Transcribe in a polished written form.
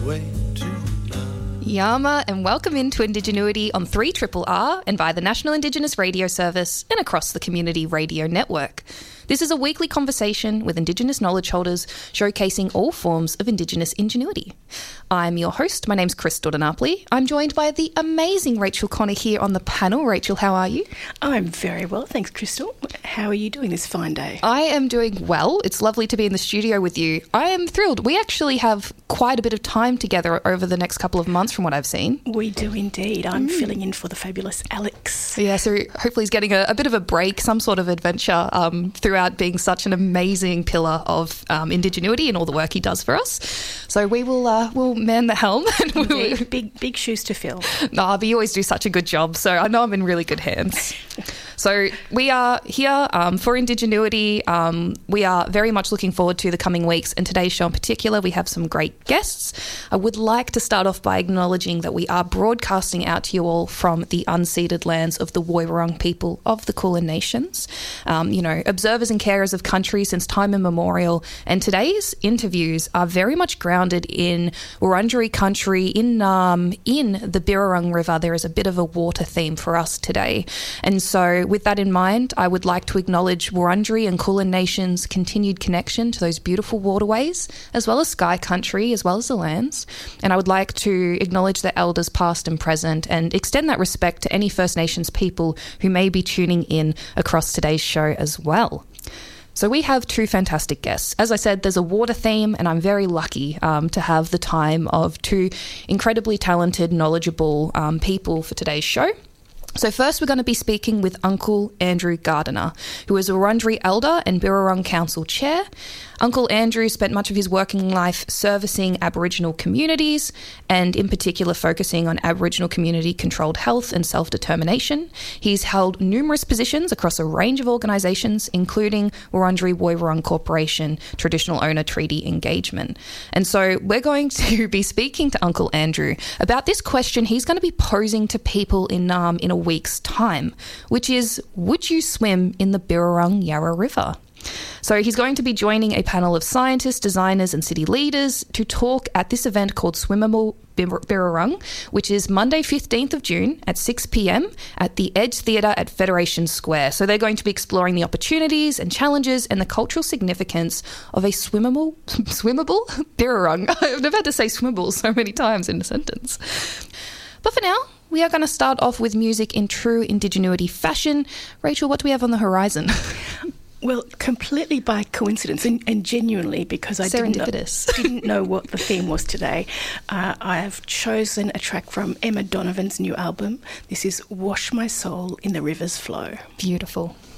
way to love. Yama, and welcome into Indigenuity on 3RRR and by the National Indigenous Radio Service and across the Community Radio Network. This is a weekly conversation with Indigenous knowledge holders showcasing all forms of Indigenous ingenuity. I'm your host. My name's Crystal Napoli. I'm joined by the amazing Rachel Connor here on the panel. Rachel, how are you? I'm very well, thanks, Crystal. How are you doing this fine day? I am doing well. It's lovely to be in the studio with you. I am thrilled. We actually have quite a bit of time together over the next couple of months from what I've seen. We do indeed. I'm filling in for the fabulous Alex. Yeah, so hopefully he's getting a bit of a break, some sort of adventure throughout being such an amazing pillar of Indigenuity and all the work he does for us. So we will we'll man the helm. Indeed. Big shoes to fill. But you always do such a good job, so I know I'm in really good hands. So we are here for Indigenuity. We are very much looking forward to the coming weeks, and today's show in particular, we have some great guests. I would like to start off by acknowledging that we are broadcasting out to you all from the unceded lands of the Woiwurrung people of the Kulin Nations. Observers and carers of country since time immemorial, and today's interviews are very much grounded in Wurundjeri country, in the Birrarung River. There is a bit of a water theme for us today, and so with that in mind, I would like to acknowledge Wurundjeri and Kulin Nations' continued connection to those beautiful waterways, as well as Sky Country, as well as the lands. And I would like to acknowledge their elders past and present and extend that respect to any First Nations people who may be tuning in across today's show as well. So we have two fantastic guests. As I said, there's a water theme, and I'm very lucky to have the time of two incredibly talented, knowledgeable people for today's show. So first, we're going to be speaking with Uncle Andrew Gardiner, who is a Wurundjeri Elder and Birrarung Council Chair. Uncle Andrew spent much of his working life servicing Aboriginal communities and in particular focusing on Aboriginal community-controlled health and self-determination. He's held numerous positions across a range of organisations, including Wurundjeri Woiwurrung Corporation, Traditional Owner Treaty Engagement. And so we're going to be speaking to Uncle Andrew about this question he's going to be posing to people in a week's time, which is, would you swim in the Birrarung Yarra River? So he's going to be joining a panel of scientists, designers and city leaders to talk at this event called Swimmable Birrarung, which is Monday 15th of June at 6 p.m. at the Edge Theatre at Federation Square. So they're going to be exploring the opportunities and challenges and the cultural significance of a swimmable Birrarung. I've never had to say swimmable so many times in a sentence. But for now, we are going to start off with music in true Indigenuity fashion. Rachel, what do we have on the horizon? Well, completely by coincidence and genuinely because I didn't know what the theme was today, I have chosen a track from Emma Donovan's new album. This is Wash My Soul in the River's Flow. Beautiful.